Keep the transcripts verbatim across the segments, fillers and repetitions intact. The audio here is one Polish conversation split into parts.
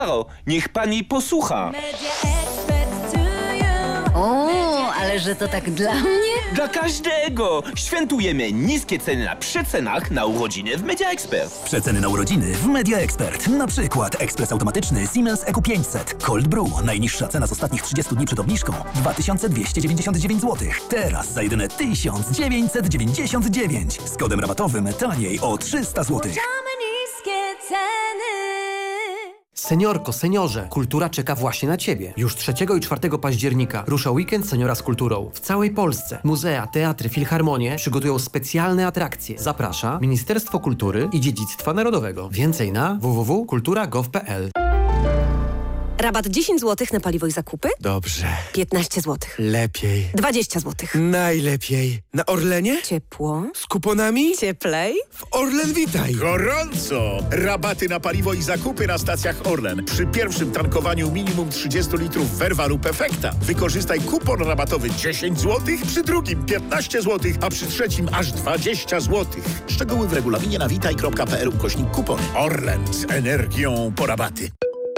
Niech pani posłucha. O, ale że to tak dla mnie? Dla każdego! Świętujemy niskie ceny na przecenach na urodziny w Media Expert. Przeceny na urodziny w Media Expert. Na przykład ekspres automatyczny Siemens E Q pięćset. Cold Brew. Najniższa cena z ostatnich trzydziestu dni przed obniżką dwa tysiące dwieście dziewięćdziesiąt dziewięć złotych. Teraz za jedyne tysiąc dziewięćset dziewięćdziesiąt dziewięć. Z kodem rabatowym taniej o trzysta złotych. Seniorko, seniorze, kultura czeka właśnie na Ciebie. Już trzeciego i czwartego października rusza weekend Seniora z kulturą. W całej Polsce muzea, teatry, filharmonie przygotują specjalne atrakcje. Zaprasza Ministerstwo Kultury i Dziedzictwa Narodowego. Więcej na w w w kropka kultura kropka gov kropka p l. Rabat dziesięć złotych na paliwo i zakupy? Dobrze. piętnaście złotych. Lepiej. dwadzieścia złotych. Najlepiej. Na Orlenie? Ciepło. Z kuponami? Cieplej. W Orlen Witaj. Gorąco! Rabaty na paliwo i zakupy na stacjach Orlen. Przy pierwszym tankowaniu minimum trzydzieści litrów Verva lub Efekta. Wykorzystaj kupon rabatowy dziesięć złotych, przy drugim piętnaście złotych, a przy trzecim aż dwadzieścia złotych. Szczegóły w regulaminie na witaj kropka p l ukośnik kupon. Orlen z energią po rabaty.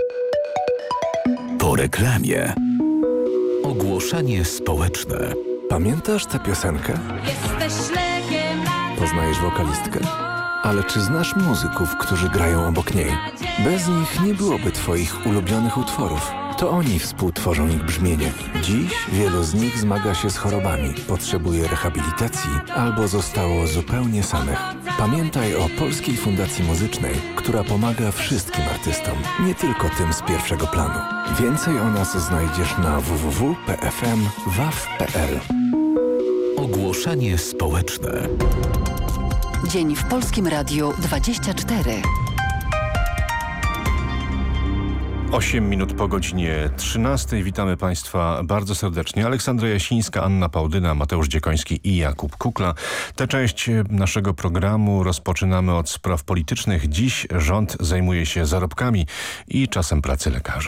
Po reklamie. Ogłoszenie społeczne. Pamiętasz tę piosenkę? Poznajesz wokalistkę? Ale czy znasz muzyków, którzy grają obok niej? Bez nich nie byłoby twoich ulubionych utworów. To oni współtworzą ich brzmienie. Dziś wielu z nich zmaga się z chorobami, potrzebuje rehabilitacji albo zostało zupełnie samych. Pamiętaj o Polskiej Fundacji Muzycznej, która pomaga wszystkim artystom, nie tylko tym z pierwszego planu. Więcej o nas znajdziesz na w w w kropka p f m w a w kropka p l. Ogłoszenie społeczne. Dzień w Polskim Radiu dwadzieścia cztery. osiem minut po godzinie trzynastej. Witamy Państwa bardzo serdecznie. Aleksandra Jasińska, Anna Pałdyna, Mateusz Dziekoński i Jakub Kukla. Tę część naszego programu rozpoczynamy od spraw politycznych. Dziś rząd zajmuje się zarobkami i czasem pracy lekarzy.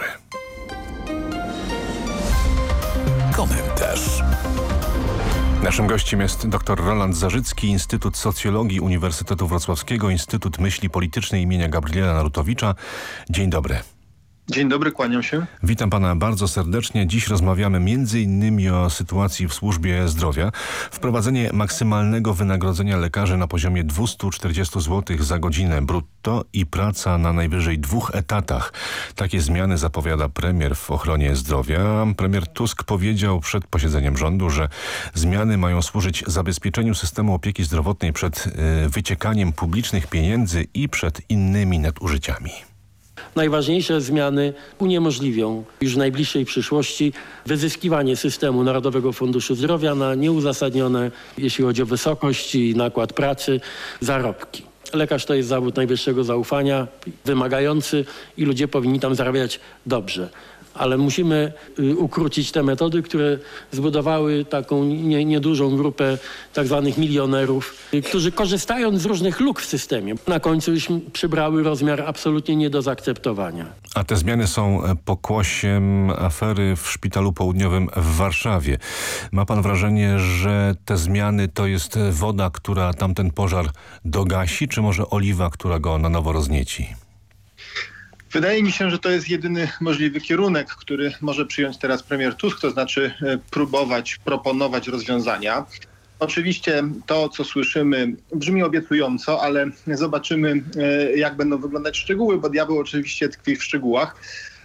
Komentarz. Naszym gościem jest dr Roland Zarzycki, Instytut Socjologii Uniwersytetu Wrocławskiego, Instytut Myśli Politycznej imienia Gabriela Narutowicza. Dzień dobry. Dzień dobry, kłaniam się. Witam pana bardzo serdecznie. Dziś rozmawiamy między innymi o sytuacji w służbie zdrowia. Wprowadzenie maksymalnego wynagrodzenia lekarzy na poziomie dwieście czterdzieści złotych za godzinę brutto i praca na najwyżej dwóch etatach. Takie zmiany zapowiada premier w ochronie zdrowia. Premier Tusk powiedział przed posiedzeniem rządu, że zmiany mają służyć zabezpieczeniu systemu opieki zdrowotnej przed y, wyciekaniem publicznych pieniędzy i przed innymi nadużyciami. Najważniejsze zmiany uniemożliwią już w najbliższej przyszłości wyzyskiwanie systemu Narodowego Funduszu Zdrowia na nieuzasadnione, jeśli chodzi o wysokość i nakład pracy, zarobki. Lekarz to jest zawód najwyższego zaufania, wymagający i ludzie powinni tam zarabiać dobrze. Ale musimy y, ukrócić te metody, które zbudowały taką nie, niedużą grupę tak zwanych milionerów, y, którzy korzystając z różnych luk w systemie, na końcu już przybrały rozmiar absolutnie nie do zaakceptowania. A te zmiany są pokłosiem afery w Szpitalu Południowym w Warszawie. Ma pan wrażenie, że te zmiany to jest woda, która tamten pożar dogasi, czy może oliwa, która go na nowo roznieci? Wydaje mi się, że to jest jedyny możliwy kierunek, który może przyjąć teraz premier Tusk, to znaczy próbować, proponować rozwiązania. Oczywiście to, co słyszymy, brzmi obiecująco, ale zobaczymy, jak będą wyglądać szczegóły, bo diabeł oczywiście tkwi w szczegółach.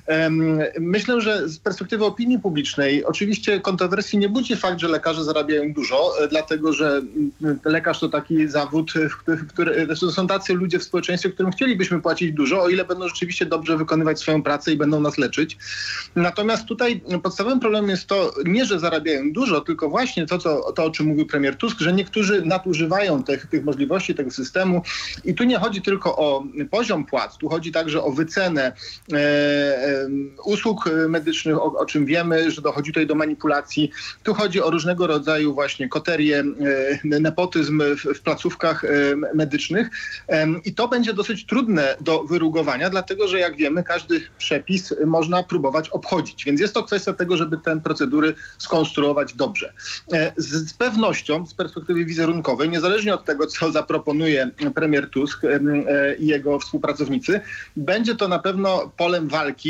Myślę, że z perspektywy opinii publicznej oczywiście kontrowersji nie budzi fakt, że lekarze zarabiają dużo, dlatego że lekarz to taki zawód, w który, to są tacy ludzie w społeczeństwie, którym chcielibyśmy płacić dużo, o ile będą rzeczywiście dobrze wykonywać swoją pracę i będą nas leczyć. Natomiast tutaj podstawowym problemem jest to nie, że zarabiają dużo, tylko właśnie to, co, to o czym mówił premier Tusk, że niektórzy nadużywają tych, tych możliwości tego systemu i tu nie chodzi tylko o poziom płac, tu chodzi także o wycenę e, usług medycznych, o, o czym wiemy, że dochodzi tutaj do manipulacji. Tu chodzi o różnego rodzaju właśnie koterię, nepotyzm w, w placówkach medycznych i to będzie dosyć trudne do wyrugowania, dlatego że jak wiemy, każdy przepis można próbować obchodzić, więc jest to kwestia tego, żeby te procedury skonstruować dobrze. Z, z pewnością, z perspektywy wizerunkowej, niezależnie od tego, co zaproponuje premier Tusk i jego współpracownicy, będzie to na pewno polem walki